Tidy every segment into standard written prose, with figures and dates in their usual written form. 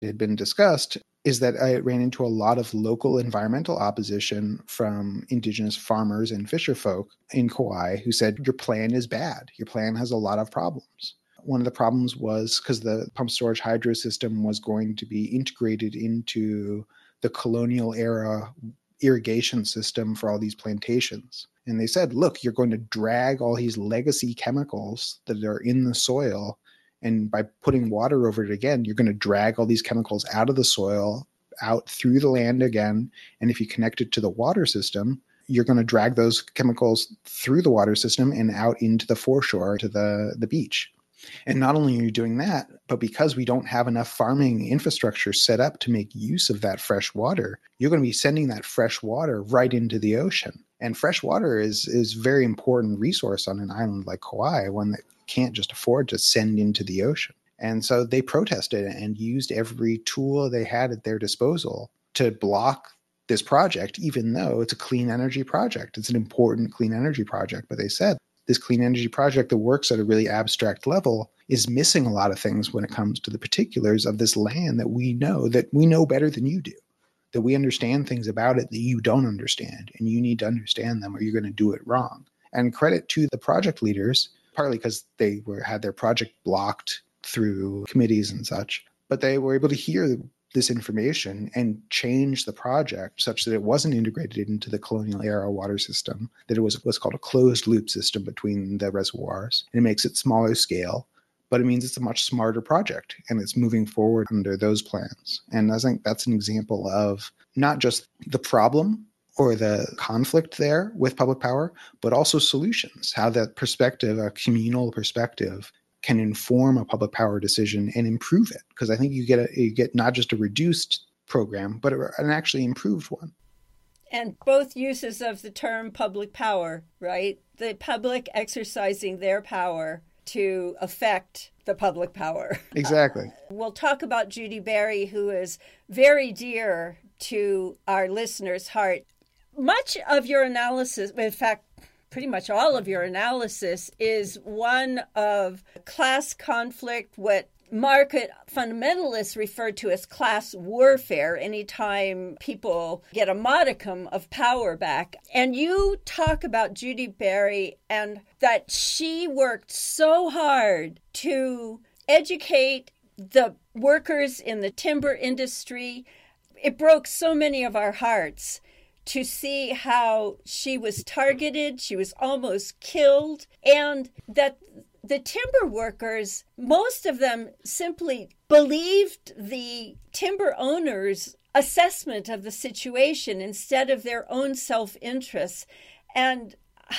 had been discussed is that I ran into a lot of local environmental opposition from indigenous farmers and fisherfolk in Kauai who said, your plan is bad. Your plan has a lot of problems. One of the problems was because the pump storage hydro system was going to be integrated into the colonial era irrigation system for all these plantations. And they said, look, you're going to drag all these legacy chemicals that are in the soil. And by putting water over it again, you're going to drag all these chemicals out of the soil, out through the land again. And if you connect it to the water system, you're going to drag those chemicals through the water system and out into the foreshore, to the beach. And not only are you doing that, but because we don't have enough farming infrastructure set up to make use of that fresh water, you're going to be sending that fresh water right into the ocean. And fresh water is a very important resource on an island like Kauai, one that can't just afford to send into the ocean. And so they protested and used every tool they had at their disposal to block this project, even though it's a clean energy project. It's an important clean energy project. But they said this clean energy project that works at a really abstract level is missing a lot of things when it comes to the particulars of this land that we know better than you do, that we understand things about it that you don't understand, and you need to understand them or you're going to do it wrong. And credit to the project leaders, partly because they had their project blocked through committees and such, but they were able to hear this information and change the project such that it wasn't integrated into the colonial era water system, that it was what's called a closed loop system between the reservoirs. And it makes it smaller scale, but it means it's a much smarter project and it's moving forward under those plans. And I think that's an example of not just the problem or the conflict there with public power, but also solutions, how that perspective, a communal perspective, can inform a public power decision and improve it. Because I think you get not just a reduced program, but an actually improved one. And both uses of the term public power, right? The public exercising their power to affect the public power. Exactly. We'll talk about Judy Berry, who is very dear to our listeners' heart. Much of your analysis, in fact, pretty much all of your analysis, is one of class conflict, what market fundamentalists refer to as class warfare, anytime people get a modicum of power back. And you talk about Judy Berry and that she worked so hard to educate the workers in the timber industry. It broke so many of our hearts to see how she was targeted, she was almost killed, and that the timber workers, most of them simply believed the timber owners' assessment of the situation instead of their own self-interest. And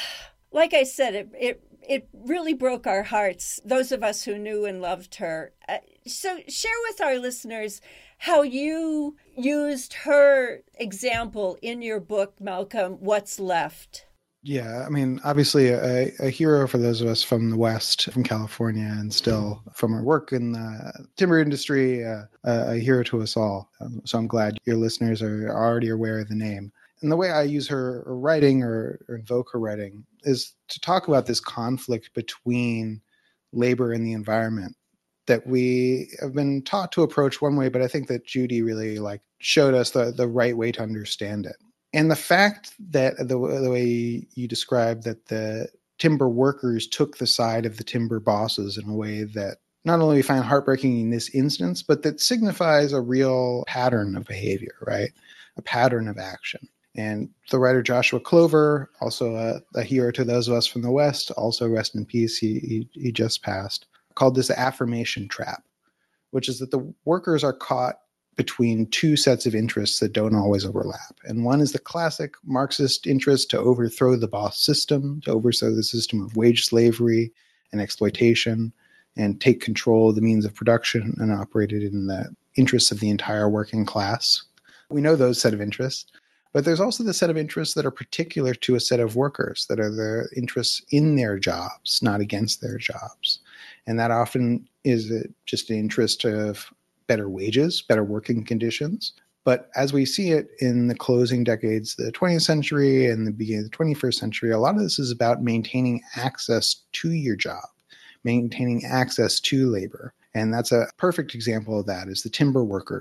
like I said, it really broke our hearts, those of us who knew and loved her. So share with our listeners how you used her example in your book, Malcolm, What's Left? Yeah, I mean, obviously a hero for those of us from the West, from California, and still from our work in the timber industry, a hero to us all. So I'm glad your listeners are already aware of the name. And the way I use her writing or invoke her writing is to talk about this conflict between labor and the environment that we have been taught to approach one way, but I think that Judy really showed us the right way to understand it. And the fact that the way you described that the timber workers took the side of the timber bosses in a way that not only we find heartbreaking in this instance, but that signifies a real pattern of behavior, right? A pattern of action. And the writer Joshua Clover, also a hero to those of us from the West, also rest in peace, he just passed, called this the affirmation trap, which is that the workers are caught between two sets of interests that don't always overlap. And one is the classic Marxist interest to overthrow the boss system, to overthrow the system of wage slavery and exploitation, and take control of the means of production and operate it in the interests of the entire working class. We know those set of interests. But there's also the set of interests that are particular to a set of workers, that are their interests in their jobs, not against their jobs. And that often is just an interest of better wages, better working conditions. But as we see it in the closing decades of the 20th century and the beginning of the 21st century, a lot of this is about maintaining access to your job, maintaining access to labor. And that's a perfect example of that is the timber worker